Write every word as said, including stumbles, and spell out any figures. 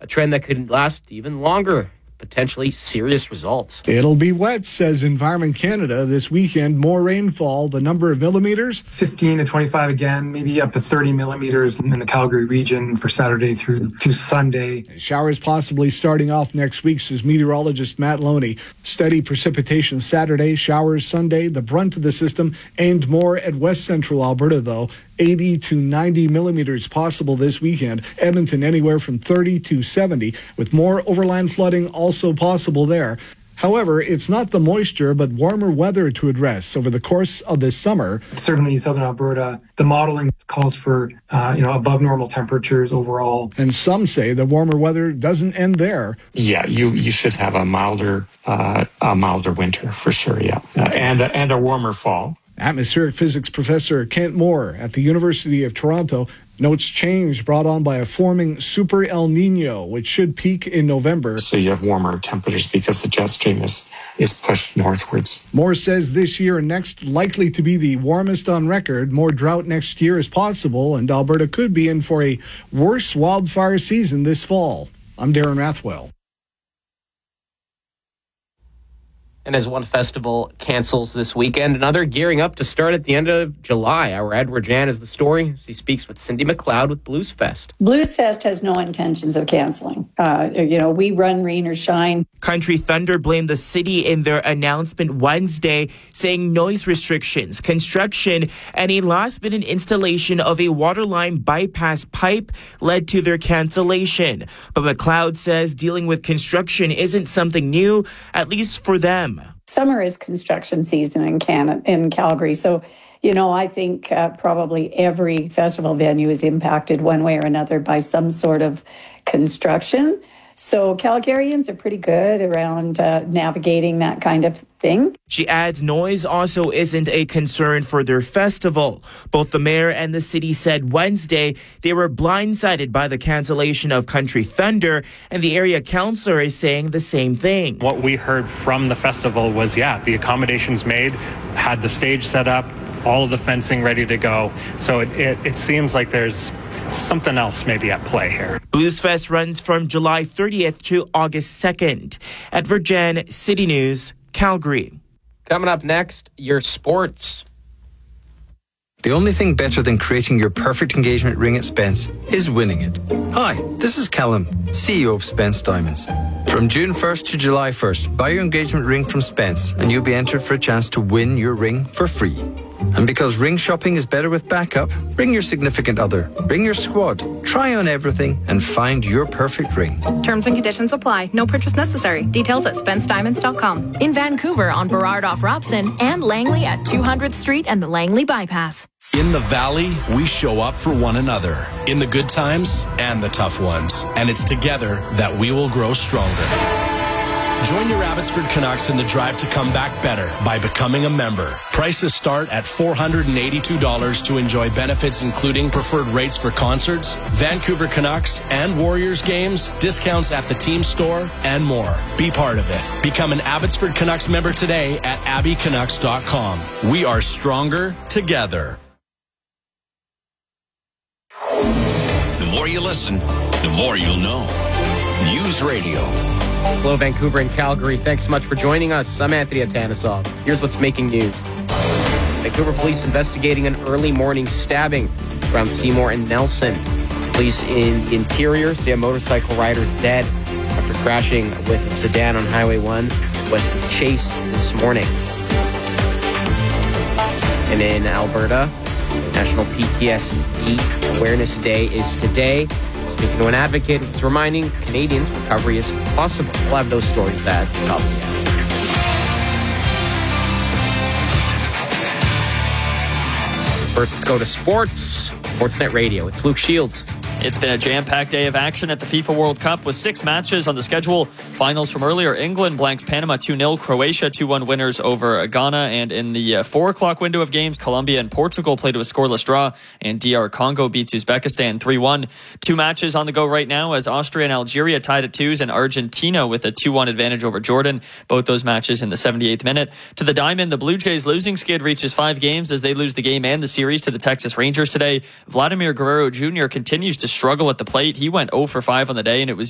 a trend that could last even longer. Potentially serious results. It'll be wet, says Environment Canada this weekend. More rainfall, the number of millimeters? fifteen to twenty-five again, maybe up to thirty millimeters in the Calgary region for Saturday through to Sunday. Showers possibly starting off next week, says meteorologist Matt Loney. Steady precipitation Saturday, showers Sunday. The brunt of the system aimed more at west central Alberta, though. eighty to ninety millimeters possible this weekend. Edmonton anywhere from thirty to seventy, with more overland flooding also possible there. However, it's not the moisture, but warmer weather to address over the course of this summer. Certainly in southern Alberta, the modeling calls for uh, you know above normal temperatures overall. And some say the warmer weather doesn't end there. Yeah, you, you should have a milder uh, a milder winter for sure, yeah, uh, and, a, and a warmer fall. Atmospheric physics professor Kent Moore at the University of Toronto notes change brought on by a forming super El Nino, which should peak in November. So you have warmer temperatures because the jet stream is, is pushed northwards. Moore says this year and next likely to be the warmest on record. More drought next year is possible, and Alberta could be in for a worse wildfire season this fall. I'm Darren Rathwell. And as one festival cancels this weekend, another gearing up to start at the end of July. Our Edward Jan is the story. He speaks with Cindy McLeod with Blues Fest. Blues Fest has no intentions of canceling. Uh, you know, we run rain or shine. Country Thunder blamed the city in their announcement Wednesday, saying noise restrictions, construction, and a last-minute installation of a waterline bypass pipe led to their cancellation. But McLeod says dealing with construction isn't something new, at least for them. Summer is construction season in Canada, in Calgary. So, you know, I think uh, probably every festival venue is impacted one way or another by some sort of construction. So Calgarians are pretty good around uh, navigating that kind of thing. She adds noise also isn't a concern for their festival. Both the mayor and the city said Wednesday they were blindsided by the cancellation of Country Thunder, and the area councillor is saying the same thing. What we heard from the festival was, yeah, the accommodations made, had the stage set up, all of the fencing ready to go. So it, it, it seems like there's something else maybe at play here. Blues Fest runs from July thirtieth to August second. Edward Jan, City News, Calgary. Coming up next, your sports. The only thing better than creating your perfect engagement ring at Spence is winning it. Hi, this is Callum, C E O of Spence Diamonds. From June first to July first, buy your engagement ring from Spence and you'll be entered for a chance to win your ring for free. And because ring shopping is better with backup, bring your significant other, bring your squad, try on everything and find your perfect ring. Terms and conditions apply. No purchase necessary. Details at spence diamonds dot com. In Vancouver on Burrard off Robson and Langley at two hundredth Street and the Langley Bypass. In the Valley, we show up for one another, in the good times and the tough ones. And it's together that we will grow stronger. Join your Abbotsford Canucks in the drive to come back better by becoming a member. Prices start at four hundred eighty-two dollars to enjoy benefits including preferred rates for concerts, Vancouver Canucks and Warriors games, discounts at the team store, and more. Be part of it. Become an Abbotsford Canucks member today at abby canucks dot com. We are stronger together. The more you listen, the more you'll know. News Radio. Hello, Vancouver and Calgary. Thanks so much for joining us. I'm Anthony Atanesov. Here's what's making news. Vancouver police investigating an early morning stabbing around Seymour and Nelson. Police in the interior say a motorcycle rider is dead after crashing with a sedan on Highway one west of Chase this morning. And in Alberta, National P T S D Awareness Day is today. Speaking to an advocate, it's reminding Canadians recovery is possible. We'll have those stories at the top of the hour. First, let's go to sports. Sportsnet Radio. It's Luke Shields. It's been a jam-packed day of action at the FIFA World Cup with six matches on the schedule. Finals from earlier, England blanks Panama two nil, Croatia two one winners over Ghana, and in the uh, four o'clock window of games, Colombia and Portugal played to a scoreless draw, and D R Congo beats Uzbekistan three one. Two matches on the go right now as Austria and Algeria tied at twos, and Argentina with a two one advantage over Jordan. Both those matches in the seventy-eighth minute. To the diamond, the Blue Jays losing skid reaches five games as they lose the game and the series to the Texas Rangers today. Vladimir Guerrero Junior continues to struggle at the plate. He went zero for five on the day, and it was